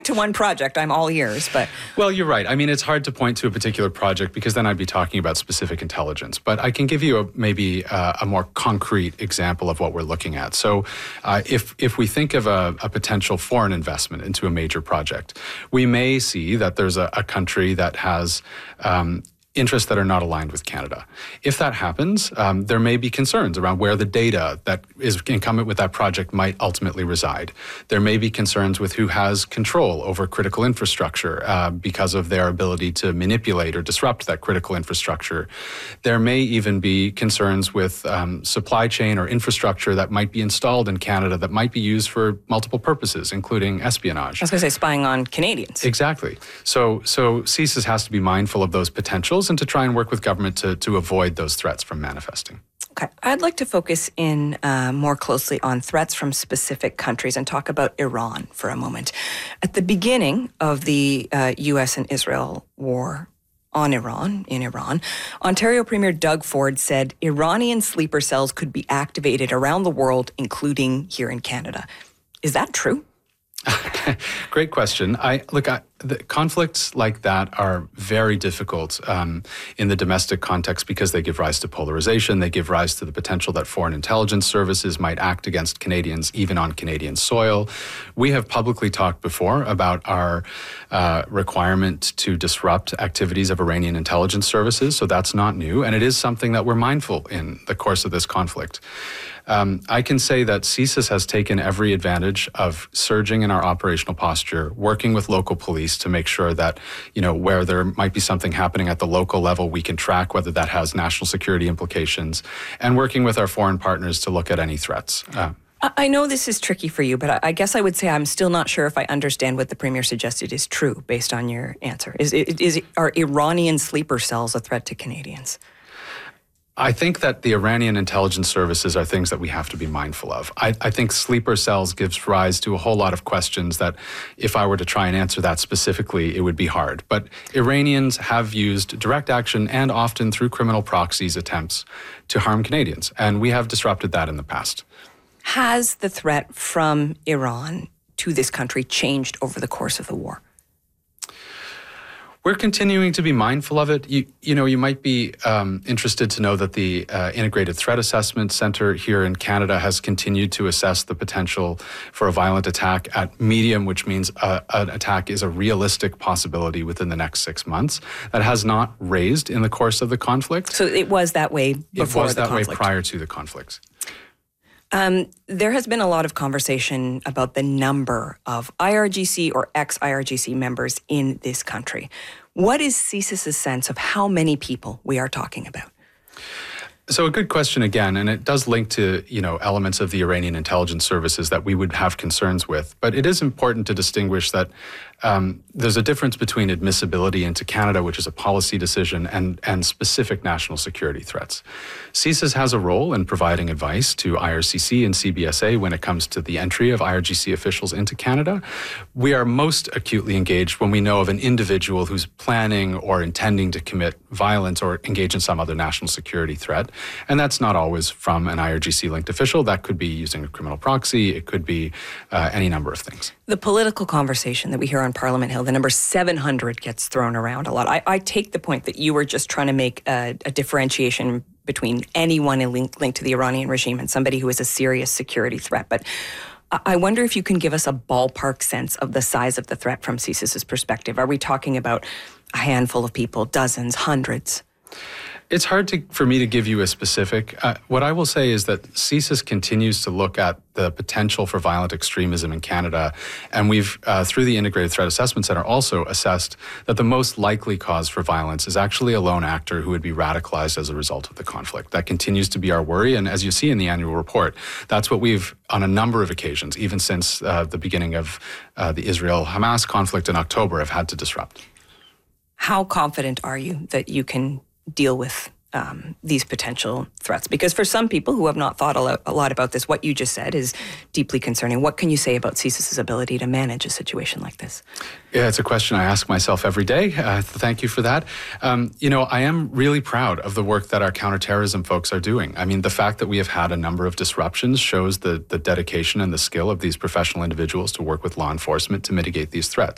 to one project, I'm all ears, but... Well, you're right. I mean, it's hard to point to a particular project because then I'd be talking about specific intelligence. But I can give you maybe a more concrete example of what we're looking at. So if we think of a potential foreign investment into a major project, we may see that there's a country that has interests that are not aligned with Canada. If that happens, there may be concerns around where the data that is incumbent with that project might ultimately reside. There may be concerns with who has control over critical infrastructure because of their ability to manipulate or disrupt that critical infrastructure. There may even be concerns with supply chain or infrastructure that might be installed in Canada that might be used for multiple purposes, including espionage. I was going to say spying on Canadians. Exactly. So CSIS has to be mindful of those potentials and to try and work with government to avoid those threats from manifesting. Okay. I'd like to focus in more closely on threats from specific countries and talk about Iran for a moment. At the beginning of the U.S. and Israel war in Iran, Ontario Premier Doug Ford said Iranian sleeper cells could be activated around the world, including here in Canada. Is that true? Great question. The conflicts like that are very difficult in the domestic context because they give rise to polarization. They give rise to the potential that foreign intelligence services might act against Canadians, even on Canadian soil. We have publicly talked before about our requirement to disrupt activities of Iranian intelligence services, so that's not new, and it is something that we're mindful in the course of this conflict. I can say that CSIS has taken every advantage of surging in our operational posture, working with local police to make sure that, where there might be something happening at the local level, we can track whether that has national security implications, and working with our foreign partners to look at any threats. I know this is tricky for you, but I guess I would say I'm still not sure if I understand what the Premier suggested is true based on your answer. Are Iranian sleeper cells a threat to Canadians? I think that the Iranian intelligence services are things that we have to be mindful of. I think sleeper cells gives rise to a whole lot of questions that if I were to try and answer that specifically, it would be hard. But Iranians have used direct action and often through criminal proxies attempts to harm Canadians, and we have disrupted that in the past. Has the threat from Iran to this country changed over the course of the war? We're continuing to be mindful of it. You might be interested to know that the Integrated Threat Assessment Center here in Canada has continued to assess the potential for a violent attack at medium, which means an attack is a realistic possibility within the next 6 months. That has not raised in the course of the conflict. So it was that way before the conflict? It was that way prior to the conflict. There has been a lot of conversation about the number of IRGC or ex-IRGC members in this country. What is CSIS's sense of how many people we are talking about? So a good question again, and it does link to, elements of the Iranian intelligence services that we would have concerns with. But it is important to distinguish that there's a difference between admissibility into Canada, which is a policy decision, and specific national security threats. CSIS has a role in providing advice to IRCC and CBSA when it comes to the entry of IRGC officials into Canada. We are most acutely engaged when we know of an individual who's planning or intending to commit violence or engage in some other national security threat. And that's not always from an IRGC-linked official. That could be using a criminal proxy. It could be any number of things. The political conversation that we hear on Parliament Hill, the number 700 gets thrown around a lot. I take the point that you were just trying to make a differentiation between anyone linked to the Iranian regime and somebody who is a serious security threat. But I wonder if you can give us a ballpark sense of the size of the threat from CSIS's perspective. Are we talking about a handful of people, dozens, hundreds? It's hard for me to give you a specific. What I will say is that CSIS continues to look at the potential for violent extremism in Canada, and we've, through the Integrated Threat Assessment Center, also assessed that the most likely cause for violence is actually a lone actor who would be radicalized as a result of the conflict. That continues to be our worry, and as you see in the annual report, that's what we've, on a number of occasions, even since the beginning of the Israel-Hamas conflict in October, have had to disrupt. How confident are you that you can deal with these potential threats? Because for some people who have not thought a lot about this, what you just said is deeply concerning. What can you say about CSIS's ability to manage a situation like this? Yeah, it's a question I ask myself every day. Thank you for that. I am really proud of the work that our counterterrorism folks are doing. I mean, the fact that we have had a number of disruptions shows the dedication and the skill of these professional individuals to work with law enforcement to mitigate these threats.